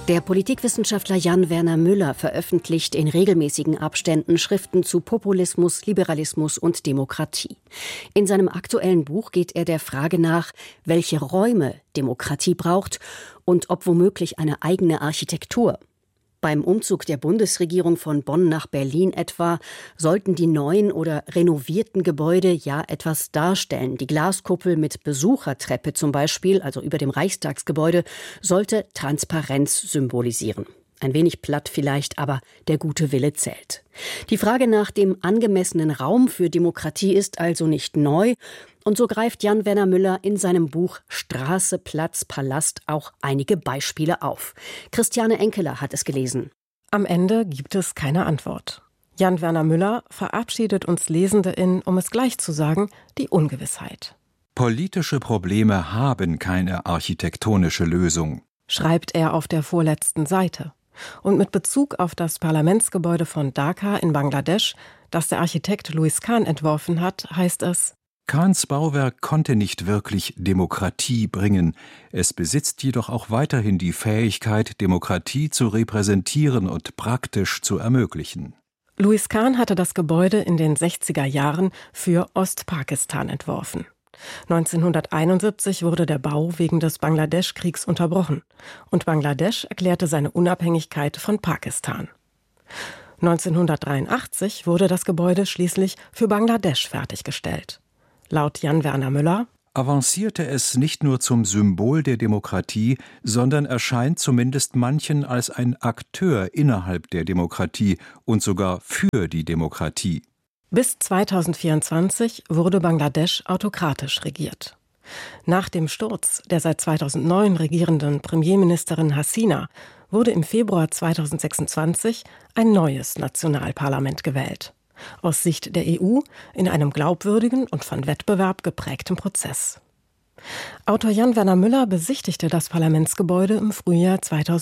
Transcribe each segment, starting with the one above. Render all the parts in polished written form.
Der Politikwissenschaftler Jan-Werner Müller veröffentlicht in regelmäßigen Abständen Schriften zu Populismus, Liberalismus und Demokratie. In seinem aktuellen Buch geht er der Frage nach, welche Räume Demokratie braucht und ob womöglich eine eigene Architektur. Beim Umzug der Bundesregierung von Bonn nach Berlin etwa sollten die neuen oder renovierten Gebäude ja etwas darstellen. Die Glaskuppel mit Besuchertreppe zum Beispiel, also über dem Reichstagsgebäude, sollte Transparenz symbolisieren. Ein wenig platt vielleicht, aber der gute Wille zählt. Die Frage nach dem angemessenen Raum für Demokratie ist also nicht neu. Und so greift Jan-Werner Müller in seinem Buch Straße, Platz, Palast auch einige Beispiele auf. Christiane Enkeler hat es gelesen. Am Ende gibt es keine Antwort. Jan-Werner Müller verabschiedet uns Lesende in, um es gleich zu sagen, die Ungewissheit. Politische Probleme haben keine architektonische Lösung, schreibt er auf der vorletzten Seite. Und mit Bezug auf das Parlamentsgebäude von Dhaka in Bangladesch, das der Architekt Louis Kahn entworfen hat, heißt es: Kahns Bauwerk konnte nicht wirklich Demokratie bringen. Es besitzt jedoch auch weiterhin die Fähigkeit, Demokratie zu repräsentieren und praktisch zu ermöglichen. Louis Kahn hatte das Gebäude in den 60er Jahren für Ostpakistan entworfen. 1971 wurde der Bau wegen des Bangladesch-Kriegs unterbrochen und Bangladesch erklärte seine Unabhängigkeit von Pakistan. 1983 wurde das Gebäude schließlich für Bangladesch fertiggestellt. Laut Jan-Werner Müller avancierte es nicht nur zum Symbol der Demokratie, sondern erscheint zumindest manchen als ein Akteur innerhalb der Demokratie und sogar für die Demokratie. Bis 2024 wurde Bangladesch autokratisch regiert. Nach dem Sturz der seit 2009 regierenden Premierministerin Hasina wurde im Februar 2026 ein neues Nationalparlament gewählt. Aus Sicht der EU in einem glaubwürdigen und von Wettbewerb geprägten Prozess. Autor Jan-Werner Müller besichtigte das Parlamentsgebäude im Frühjahr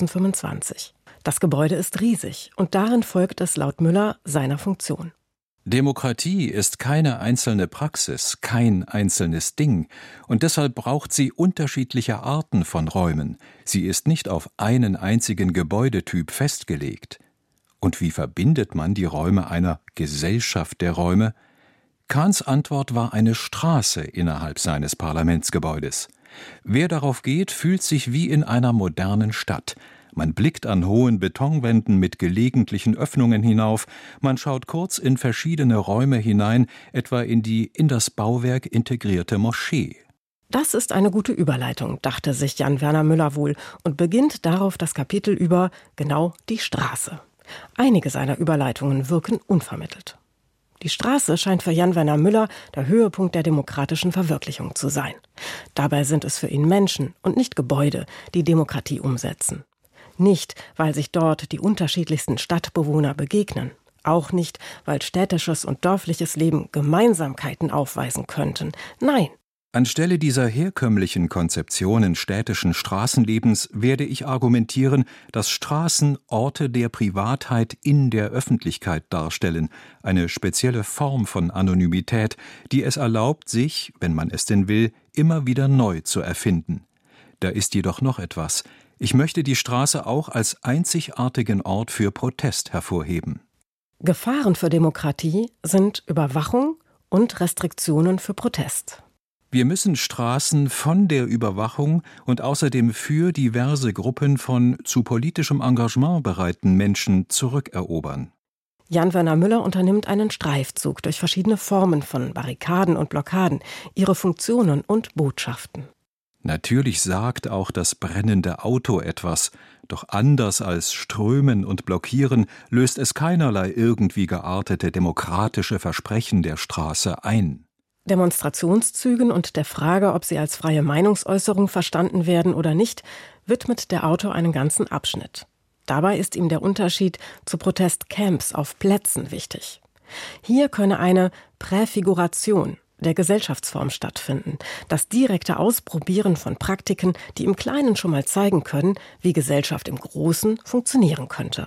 2025. Das Gebäude ist riesig und darin folgt es laut Müller seiner Funktion. Demokratie ist keine einzelne Praxis, kein einzelnes Ding, und deshalb braucht sie unterschiedliche Arten von Räumen. Sie ist nicht auf einen einzigen Gebäudetyp festgelegt. Und wie verbindet man die Räume einer Gesellschaft der Räume? Kahns Antwort war eine Straße innerhalb seines Parlamentsgebäudes. Wer darauf geht, fühlt sich wie in einer modernen Stadt. Man blickt an hohen Betonwänden mit gelegentlichen Öffnungen hinauf, man schaut kurz in verschiedene Räume hinein, etwa in das Bauwerk integrierte Moschee. Das ist eine gute Überleitung, dachte sich Jan-Werner Müller wohl und beginnt darauf das Kapitel über genau die Straße. Einige seiner Überleitungen wirken unvermittelt. Die Straße scheint für Jan-Werner Müller der Höhepunkt der demokratischen Verwirklichung zu sein. Dabei sind es für ihn Menschen und nicht Gebäude, die Demokratie umsetzen. Nicht, weil sich dort die unterschiedlichsten Stadtbewohner begegnen. Auch nicht, weil städtisches und dörfliches Leben Gemeinsamkeiten aufweisen könnten. Nein. Anstelle dieser herkömmlichen Konzeptionen städtischen Straßenlebens werde ich argumentieren, dass Straßen Orte der Privatheit in der Öffentlichkeit darstellen, eine spezielle Form von Anonymität, die es erlaubt, sich, wenn man es denn will, immer wieder neu zu erfinden. Da ist jedoch noch etwas. Ich möchte die Straße auch als einzigartigen Ort für Protest hervorheben. Gefahren für Demokratie sind Überwachung und Restriktionen für Protest. Wir müssen Straßen von der Überwachung und außerdem für diverse Gruppen von zu politischem Engagement bereiten Menschen zurückerobern. Jan-Werner Müller unternimmt einen Streifzug durch verschiedene Formen von Barrikaden und Blockaden, ihre Funktionen und Botschaften. Natürlich sagt auch das brennende Auto etwas, doch anders als Strömen und Blockieren löst es keinerlei irgendwie geartete demokratische Versprechen der Straße ein. Demonstrationszügen und der Frage, ob sie als freie Meinungsäußerung verstanden werden oder nicht, widmet der Autor einen ganzen Abschnitt. Dabei ist ihm der Unterschied zu Protestcamps auf Plätzen wichtig. Hier könne eine Präfiguration der Gesellschaftsform stattfinden, das direkte Ausprobieren von Praktiken, die im Kleinen schon mal zeigen können, wie Gesellschaft im Großen funktionieren könnte.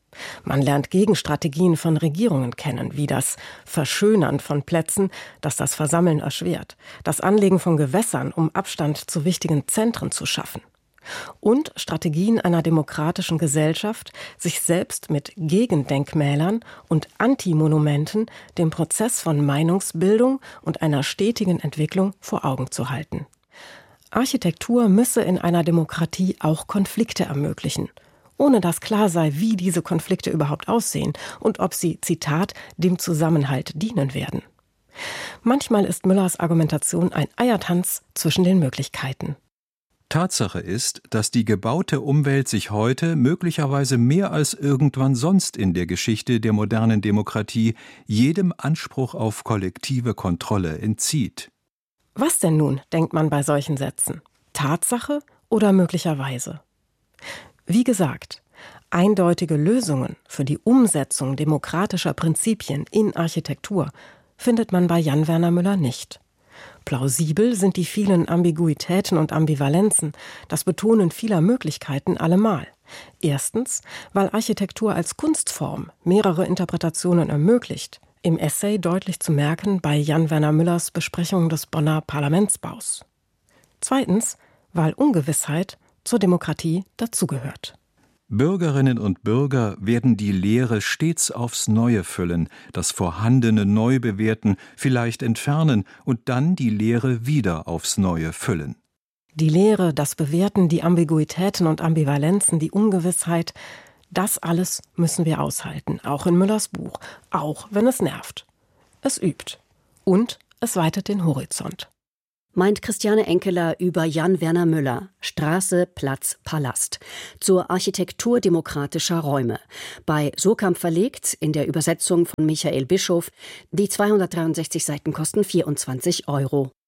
Man lernt Gegenstrategien von Regierungen kennen, wie das Verschönern von Plätzen, das das Versammeln erschwert, das Anlegen von Gewässern, um Abstand zu wichtigen Zentren zu schaffen. Und Strategien einer demokratischen Gesellschaft, sich selbst mit Gegendenkmälern und Antimonumenten dem Prozess von Meinungsbildung und einer stetigen Entwicklung vor Augen zu halten. Architektur müsse in einer Demokratie auch Konflikte ermöglichen, ohne dass klar sei, wie diese Konflikte überhaupt aussehen und ob sie, Zitat, dem Zusammenhalt dienen werden. Manchmal ist Müllers Argumentation ein Eiertanz zwischen den Möglichkeiten. Tatsache ist, dass die gebaute Umwelt sich heute möglicherweise mehr als irgendwann sonst in der Geschichte der modernen Demokratie jedem Anspruch auf kollektive Kontrolle entzieht. Was denn nun, denkt man bei solchen Sätzen? Tatsache oder möglicherweise? Wie gesagt, eindeutige Lösungen für die Umsetzung demokratischer Prinzipien in Architektur findet man bei Jan Werner Müller nicht. Plausibel sind die vielen Ambiguitäten und Ambivalenzen, das Betonen vieler Möglichkeiten allemal. Erstens, weil Architektur als Kunstform mehrere Interpretationen ermöglicht, im Essay deutlich zu merken bei Jan Werner Müllers Besprechung des Bonner Parlamentsbaus. Zweitens, weil Ungewissheit zur Demokratie dazugehört. Bürgerinnen und Bürger werden die Leere stets aufs Neue füllen, das Vorhandene neu bewerten, vielleicht entfernen und dann die Leere wieder aufs Neue füllen. Die Leere, das Bewerten, die Ambiguitäten und Ambivalenzen, die Ungewissheit, das alles müssen wir aushalten, auch in Müllers Buch, auch wenn es nervt. Es übt und es weitet den Horizont. Meint Christiane Enkeler über Jan Werner Müller, Straße, Platz, Palast, zur Architektur demokratischer Räume. Bei Surkamp verlegt, in der Übersetzung von Michael Bischof. Die 263 Seiten kosten 24 €.